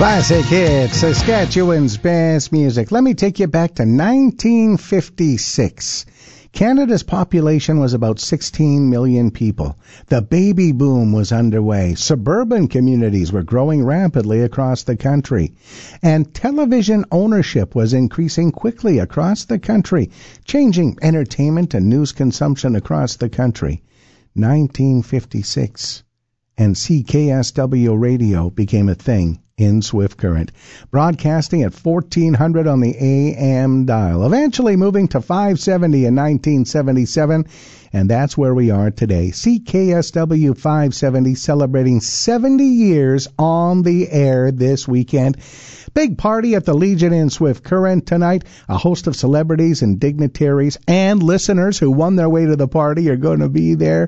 Classic hits, Saskatchewan's best music. Let me take you back to 1956. Canada's population was about 16 million people. The baby boom was underway. Suburban communities were growing rapidly across the country. And television ownership was increasing quickly across the country, changing entertainment and news consumption across the country. 1956. And CKSW radio became a thing in Swift Current, broadcasting at 1400 on the AM dial, eventually moving to 570 in 1977, and that's where we are today. CKSW 570 celebrating 70 years on the air this weekend. Big party at the Legion in Swift Current tonight. A host of celebrities and dignitaries and listeners who won their way to the party are going to be there.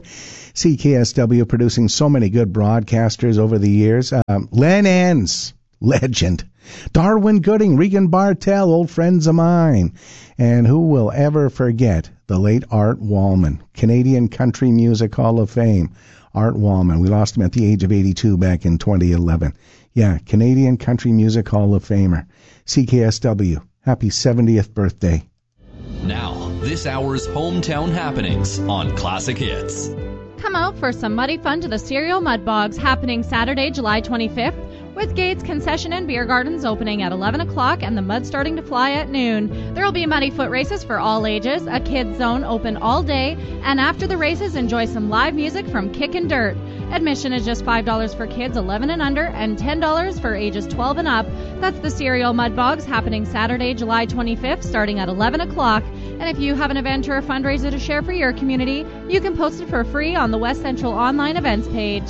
CKSW producing so many good broadcasters over the years. Len Enns, legend. Darwin Gooding, Regan Bartel, old friends of mine. And who will ever forget the late Art Wallman, Canadian Country Music Hall of Fame. Art Wallman. We lost him at the age of 82 back in 2011. Yeah, Canadian Country Music Hall of Famer. CKSW, happy 70th birthday. Now, this hour's hometown happenings on Classic Hits. Come out for some muddy fun to the Cereal Mud Bogs happening Saturday, July 25th, with Gates Concession and Beer Gardens opening at 11 o'clock and the mud starting to fly at noon. There will be muddy foot races for all ages, a kids zone open all day, and after the races, enjoy some live music from Kick and Dirt. Admission is just $5 for kids 11 and under and $10 for ages 12 and up. That's the Cereal Mud Bogs happening Saturday, July 25th, starting at 11 o'clock. And if you have an event or a fundraiser to share for your community, you can post it for free on the West Central online events page.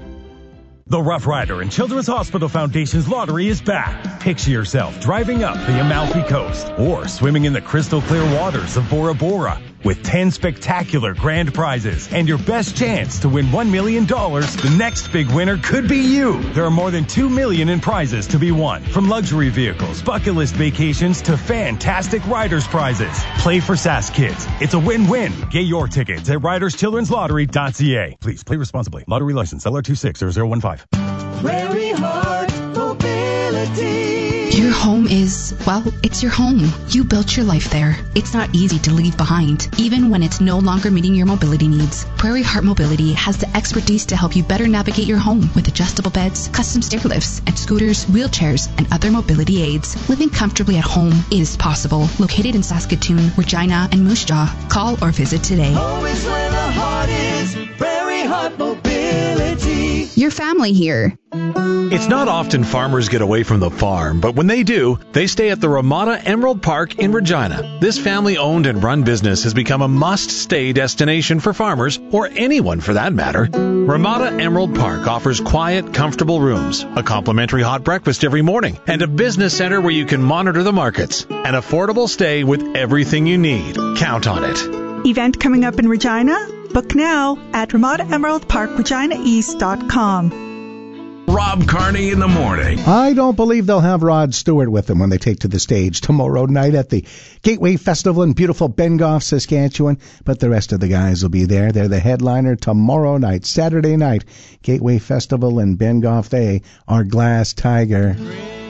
The Rough Rider and Children's Hospital Foundation's lottery is back. Picture yourself driving up the Amalfi Coast or swimming in the crystal clear waters of Bora Bora with 10 spectacular grand prizes and your best chance to win $1 million. The next big winner could be you. There are more than $2 million in prizes to be won, from luxury vehicles, bucket list vacations to fantastic riders prizes. Play for Sask Kids. It's a win-win. Get your tickets at riderschildrenslottery.ca. Please play responsibly. Lottery license LR260015. Prairie Heart Mobility. Your home is, well, it's your home. You built your life there. It's not easy to leave behind, even when it's no longer meeting your mobility needs. Prairie Heart Mobility has the expertise to help you better navigate your home with adjustable beds, custom stair lifts, and scooters, wheelchairs, and other mobility aids. Living comfortably at home is possible. Located in Saskatoon, Regina, and Moose Jaw. Call or visit today. Home is where the heart is. Prairie Heart Mobility. Your family here. It's not often farmers get away from the farm, but when they do, they stay at the Ramada Emerald Park in Regina. This family-owned and run business has become a must-stay destination for farmers, or anyone for that matter. Ramada Emerald Park offers quiet, comfortable rooms, a complimentary hot breakfast every morning, and a business center where you can monitor the markets. An affordable stay with everything you need. Count on it. Event coming up in Regina? Book now at RamadaEmeraldParkReginaEast.com. Rob Carney in the morning. I don't believe they'll have Rod Stewart with them when they take to the stage tomorrow night at the Gateway Festival in beautiful Bengoff, Saskatchewan, but the rest of the guys will be there. They're the headliner tomorrow night, Saturday night, Gateway Festival in Bengoff. They are Glass Tiger.